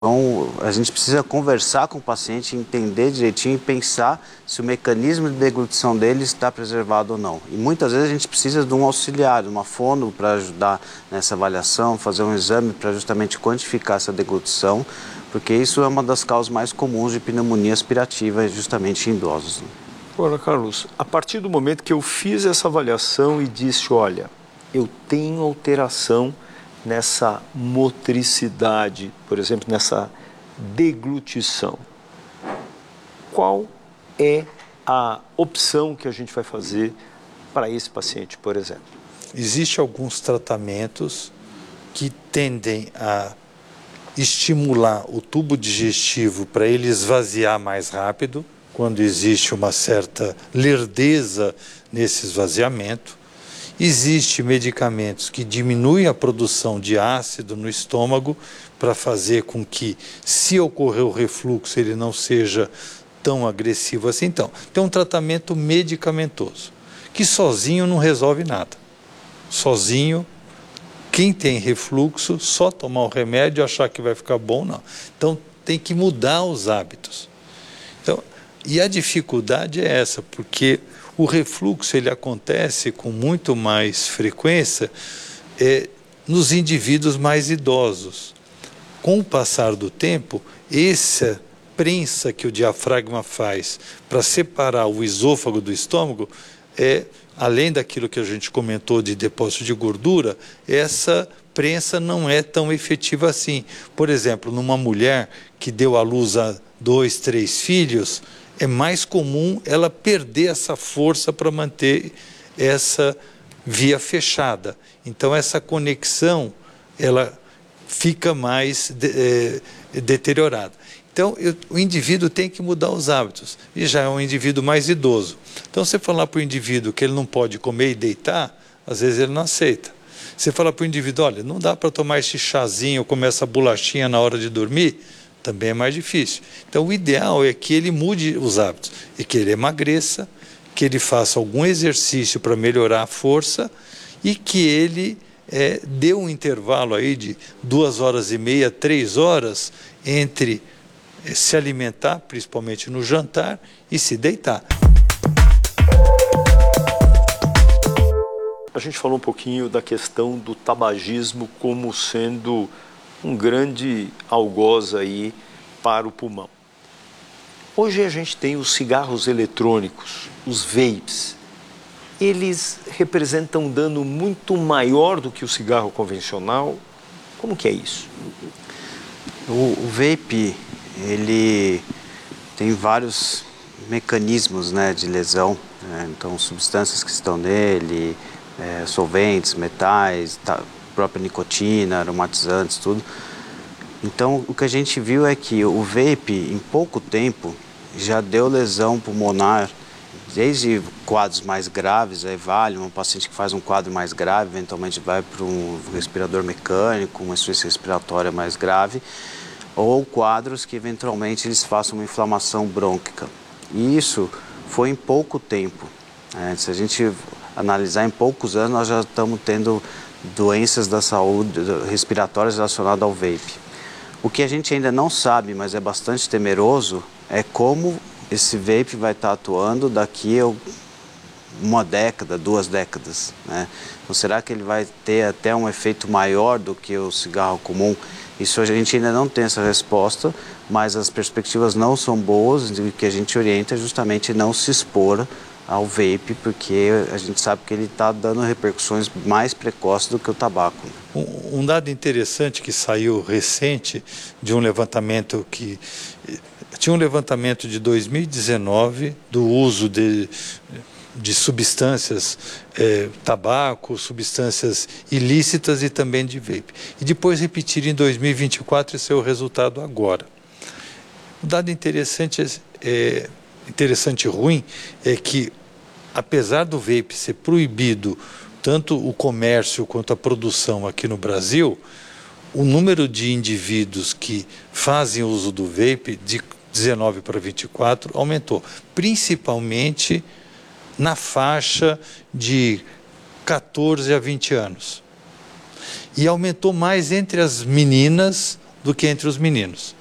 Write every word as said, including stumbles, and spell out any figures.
Então, a gente precisa conversar com o paciente, entender direitinho e pensar se o mecanismo de deglutição dele está preservado ou não. E muitas vezes a gente precisa de um auxiliar, de uma fono para ajudar nessa avaliação, fazer um exame para justamente quantificar essa deglutição, porque isso é uma das causas mais comuns de pneumonia aspirativa, justamente em idosos. Agora, Carlos, a partir do momento que eu fiz essa avaliação e disse, olha, eu tenho alteração nessa motricidade, por exemplo, nessa deglutição, qual é a opção que a gente vai fazer para esse paciente, por exemplo? Existem alguns tratamentos que tendem a estimular o tubo digestivo para ele esvaziar mais rápido, quando existe uma certa lerdeza nesse esvaziamento. Existem medicamentos que diminuem a produção de ácido no estômago para fazer com que, se ocorrer o refluxo, ele não seja tão agressivo assim. Então, tem um tratamento medicamentoso, que sozinho não resolve nada. Sozinho, quem tem refluxo, só tomar o remédio e achar que vai ficar bom, não. Então, tem que mudar os hábitos. Então, e a dificuldade é essa, porque o refluxo ele acontece com muito mais frequência é, nos indivíduos mais idosos. Com o passar do tempo, essa prensa que o diafragma faz para separar o esôfago do estômago, é, além daquilo que a gente comentou de depósito de gordura, essa prensa não é tão efetiva assim. Por exemplo, numa mulher que deu à luz a dois, três filhos, é mais comum ela perder essa força para manter essa via fechada. Então, essa conexão, ela fica mais de, é, deteriorada. Então, eu, o indivíduo tem que mudar os hábitos, e já é um indivíduo mais idoso. Então, você falar para o indivíduo que ele não pode comer e deitar, às vezes ele não aceita. Você fala para o indivíduo, olha, não dá para tomar esse chazinho, comer essa bolachinha na hora de dormir, também é mais difícil. Então, o ideal é que ele mude os hábitos, e que ele emagreça, que ele faça algum exercício para melhorar a força e que ele é, dê um intervalo aí de duas horas e meia, três horas entre é, se alimentar, principalmente no jantar, e se deitar. A gente falou um pouquinho da questão do tabagismo como sendo um grande algoz aí para o pulmão. Hoje a gente tem os cigarros eletrônicos, os vapes. Eles representam um dano muito maior do que o cigarro convencional. Como que é isso? O, o vape, ele tem vários mecanismos, né, de lesão, né? Então, substâncias que estão nele, é, solventes, metais, tá, própria nicotina, aromatizantes, tudo. Então, o que a gente viu é que o vape, em pouco tempo, já deu lesão pulmonar, desde quadros mais graves, aí vale, um paciente que faz um quadro mais grave, eventualmente vai para um respirador mecânico, uma insuficiência respiratória mais grave, ou quadros que eventualmente eles façam uma inflamação brônquica. E isso foi em pouco tempo. É, se a gente analisar em poucos anos, nós já estamos tendo doenças da saúde respiratórias relacionadas ao vape. O que a gente ainda não sabe, mas é bastante temeroso, é como esse vape vai estar atuando daqui a uma década, duas décadas, né? Então, será que ele vai ter até um efeito maior do que o cigarro comum? Isso a gente ainda não tem essa resposta, mas as perspectivas não são boas, e o que a gente orienta é justamente não se expor ao vape, porque a gente sabe que ele está dando repercussões mais precoces do que o tabaco. Um, um dado interessante que saiu recente de um levantamento que... Tinha um levantamento de dois mil e dezenove do uso de, de substâncias, é, tabaco, substâncias ilícitas e também de vape. E depois repetir em dois mil e vinte e quatro esse é o resultado agora. Um dado interessante, é, interessante e ruim é que, apesar do vape ser proibido, tanto o comércio quanto a produção aqui no Brasil, o número de indivíduos que fazem uso do vape de dezenove para vinte e quatro aumentou, principalmente na faixa de quatorze a vinte anos. E aumentou mais entre as meninas do que entre os meninos.